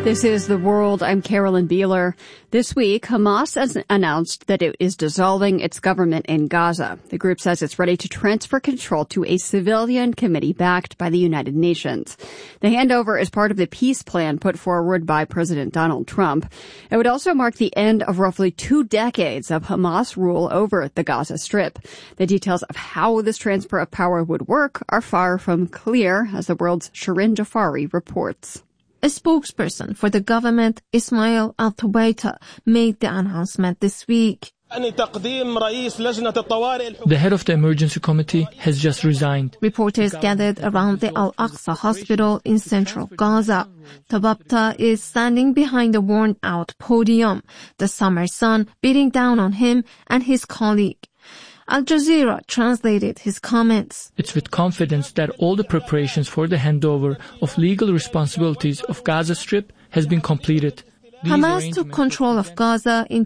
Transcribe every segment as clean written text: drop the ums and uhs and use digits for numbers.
This is The World. I'm Carolyn Beeler. This week, Hamas has announced that it is dissolving its government in Gaza. The group says it's ready to transfer control to a civilian committee backed by the United Nations. The handover is part of the peace plan put forward by President Donald Trump. It would also mark the end of roughly 2 decades of Hamas rule over the Gaza Strip. The details of how this transfer of power would work are far from clear, as The World's Shirin Jafari reports. A spokesperson for the government, Ismail Al-Tuwaita, made the announcement this week. The head of the emergency committee has just resigned. Reporters gathered around the Al-Aqsa hospital in central Gaza. Tuwaita is standing behind a worn-out podium, the summer sun beating down on him and his colleague. Al Jazeera translated his comments. It's with confidence that all the preparations for the handover of legal responsibilities of Gaza Strip has been completed. Hamas took control of Gaza in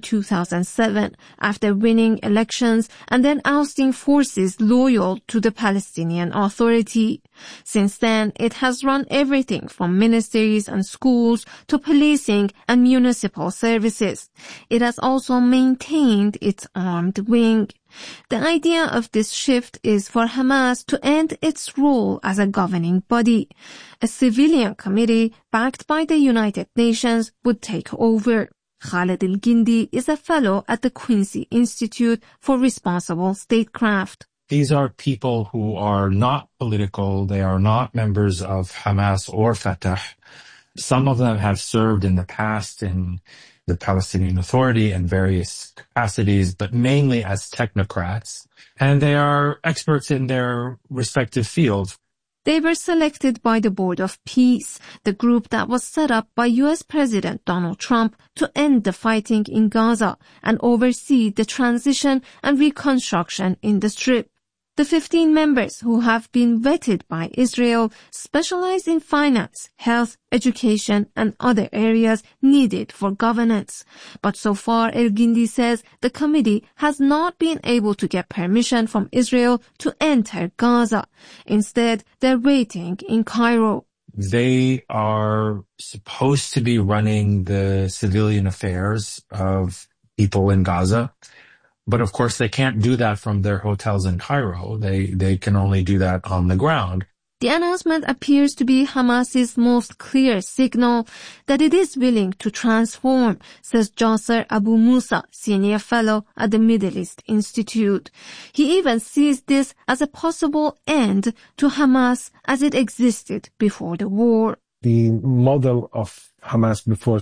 2007 after winning elections and then ousting forces loyal to the Palestinian Authority. Since then, it has run everything from ministries and schools to policing and municipal services. It has also maintained its armed wing. The idea of this shift is for Hamas to end its role as a governing body. A civilian committee backed by the United Nations would take over. Khaled El-Gindi is a fellow at the Quincy Institute for Responsible Statecraft. These are people who are not political. They are not members of Hamas or Fatah. Some of them have served in the past in the Palestinian Authority in various capacities, but mainly as technocrats. And they are experts in their respective fields. They were selected by the Board of Peace, the group that was set up by U.S. President Donald Trump to end the fighting in Gaza and oversee the transition and reconstruction in the Strip. The 15 members who have been vetted by Israel specialize in finance, health, education, and other areas needed for governance. But so far, El-Gindi says the committee has not been able to get permission from Israel to enter Gaza. Instead, they're waiting in Cairo. They are supposed to be running the civilian affairs of people in Gaza. But of course, they can't do that from their hotels in Cairo. They can only do that on the ground. The announcement appears to be Hamas's most clear signal that it is willing to transform, says Jasser Abu Musa, senior fellow at the Middle East Institute. He even sees this as a possible end to Hamas as it existed before the war. The model of Hamas before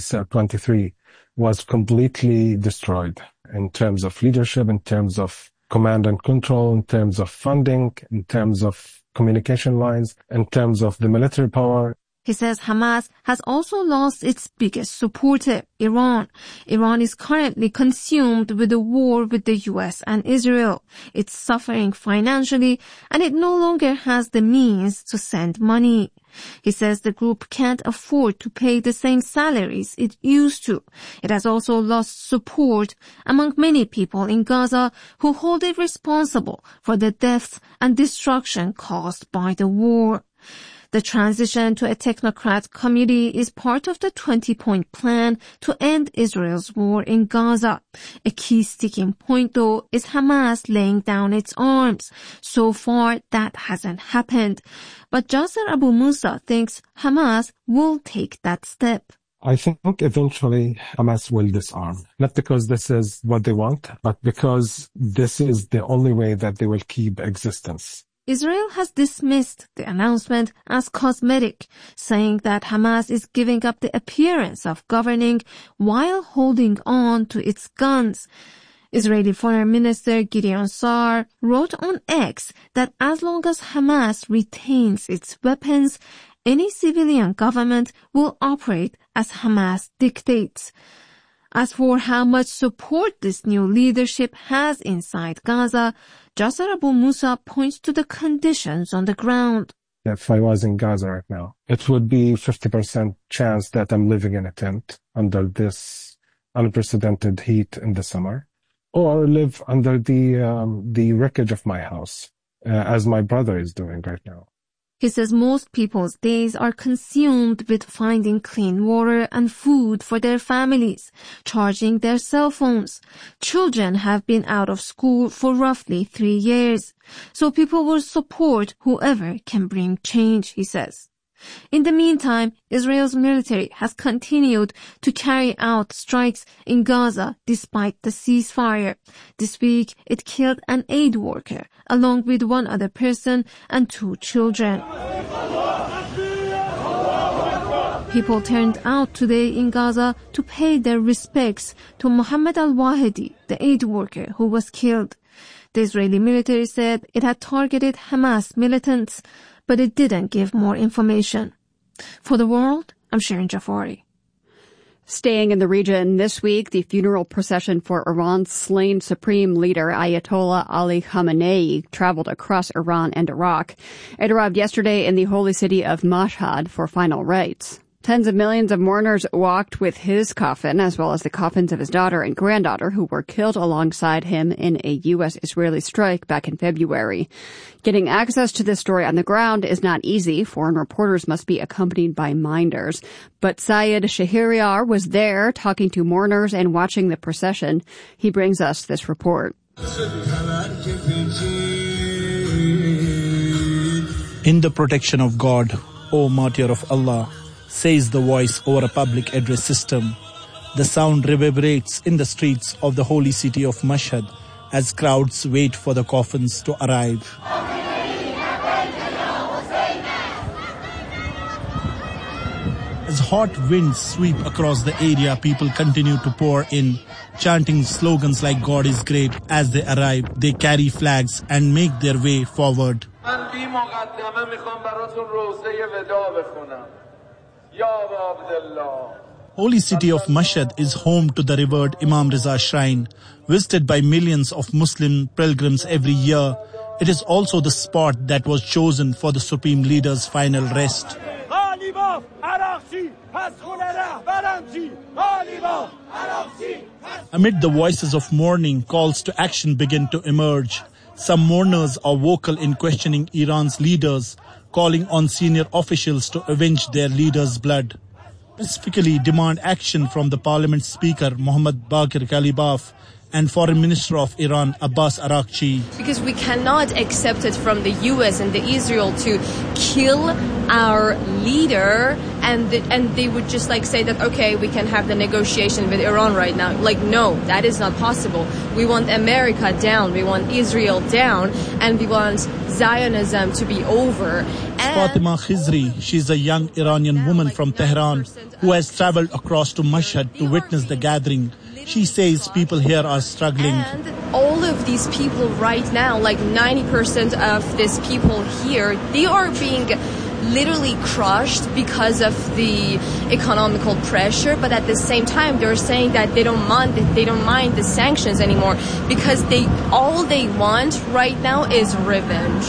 2023 was completely destroyed in terms of leadership, in terms of command and control, in terms of funding, in terms of communication lines, in terms of the military power. He says Hamas has also lost its biggest supporter, Iran. Iran is currently consumed with a war with the US and Israel. It's suffering financially and it no longer has the means to send money. He says the group can't afford to pay the same salaries it used to. It has also lost support among many people in Gaza who hold it responsible for the deaths and destruction caused by the war. The transition to a technocrat committee is part of the 20-point plan to end Israel's war in Gaza. A key sticking point, though, is Hamas laying down its arms. So far, that hasn't happened. But Jasser Abu Musa thinks Hamas will take that step. I think eventually Hamas will disarm. Not because this is what they want, but because this is the only way that they will keep existence. Israel has dismissed the announcement as cosmetic, saying that Hamas is giving up the appearance of governing while holding on to its guns. Israeli Foreign Minister Gideon Sa'ar wrote on X that as long as Hamas retains its weapons, any civilian government will operate as Hamas dictates. As for how much support this new leadership has inside Gaza, Jasser Abu Musa points to the conditions on the ground. If I was in Gaza right now, it would be 50% chance that I'm living in a tent under this unprecedented heat in the summer, or live under the wreckage of my house, as my brother is doing right now. He says most people's days are consumed with finding clean water and food for their families, charging their cell phones. Children have been out of school for roughly 3 years. So people will support whoever can bring change, he says. In the meantime, Israel's military has continued to carry out strikes in Gaza despite the ceasefire. This week, it killed an aid worker, along with one other person and 2 children. People turned out today in Gaza to pay their respects to Mohammed al-Wahidi, the aid worker who was killed. The Israeli military said it had targeted Hamas militants, but it didn't give more information. For The World, I'm Shirin Jafari. Staying in the region this week, the funeral procession for Iran's slain supreme leader Ayatollah Ali Khamenei traveled across Iran and Iraq. It arrived yesterday in the holy city of Mashhad for final rites. Tens of millions of mourners walked with his coffin, as well as the coffins of his daughter and granddaughter, who were killed alongside him in a U.S.-Israeli strike back in February. Getting access to this story on the ground is not easy. Foreign reporters must be accompanied by minders. But Syed Shahriar was there, talking to mourners and watching the procession. He brings us this report. In the protection of God, O martyr of Allah, says the voice over a public address system. The sound reverberates in the streets of the holy city of Mashhad as crowds wait for the coffins to arrive. As hot winds sweep across the area, people continue to pour in, chanting slogans like God is great. As they arrive, they carry flags and make their way forward. Holy city of Mashhad is home to the revered Imam Riza Shrine, visited by millions of Muslim pilgrims every year. It is also the spot that was chosen for the Supreme Leader's final rest. Amid the voices of mourning, calls to action begin to emerge. Some mourners are vocal in questioning Iran's leaders, calling on senior officials to avenge their leader's blood. Specifically demand action from the Parliament Speaker Mohammad Baqir Ghalibaf and Foreign Minister of Iran Abbas Araghchi. Because we cannot accept it from the US and the Israel to kill our leader and they would just say that, okay, we can have the negotiation with Iran right now. No, that is not possible. We want America down, we want Israel down, and we want Zionism to be over. Fatima Khizri, she's a young Iranian woman from Tehran who has traveled across to Mashhad to witness the gathering. She says people here are struggling. And all of these people right now, 90% of these people here, they are being literally crushed because of the economical pressure, but at the same time they're saying that they don't mind the sanctions anymore because all they want right now is revenge.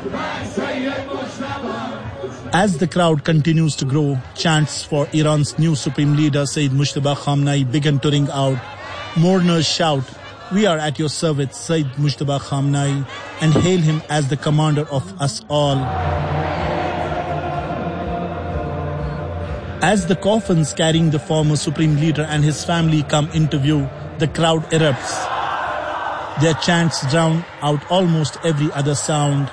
As the crowd continues to grow, chants for Iran's new supreme leader Sayyid Mujtaba Khamenei begin to ring out. Mourners shout, "We are at your service, Sayyid Mujtaba Khamenei," and hail him as the commander of us all. As the coffins carrying the former supreme leader and his family come into view, the crowd erupts. Their chants drown out almost every other sound.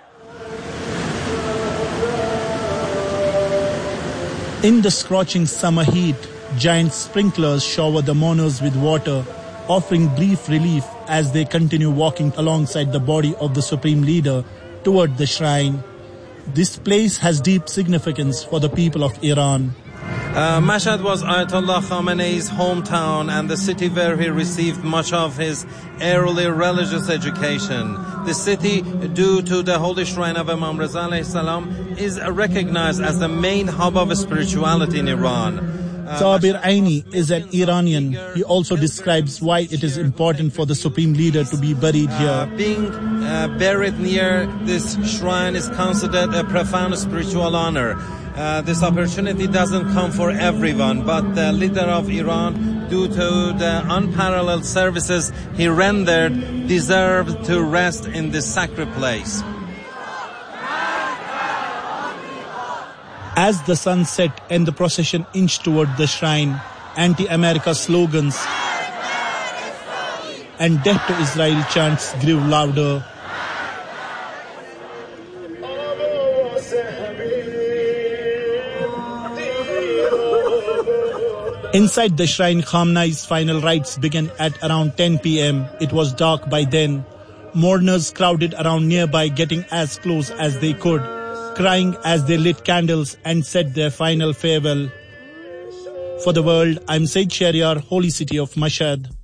In the scorching summer heat, giant sprinklers shower the mourners with water, offering brief relief as they continue walking alongside the body of the Supreme Leader toward the shrine. This place has deep significance for the people of Iran. Mashhad was Ayatollah Khamenei's hometown and the city where he received much of his early religious education. The city, due to the holy shrine of Imam Riza alayhi salam, is recognized as the main hub of spirituality in Iran. Sabir Aini is an Iranian. He also describes why it is important for the Supreme Leader to be buried here. Being buried near this shrine is considered a profound spiritual honor. This opportunity doesn't come for everyone, but the leader of Iran, due to the unparalleled services he rendered, deserved to rest in this sacred place. As the sun set and the procession inched toward the shrine, anti-America slogans and death to Israel chants grew louder. Inside the shrine, Khamenei's final rites began at around 10 p.m. It was dark by then. Mourners crowded around nearby, getting as close as they could, crying as they lit candles and said their final farewell. For the world, I'm Said Shahryar, holy city of Mashhad.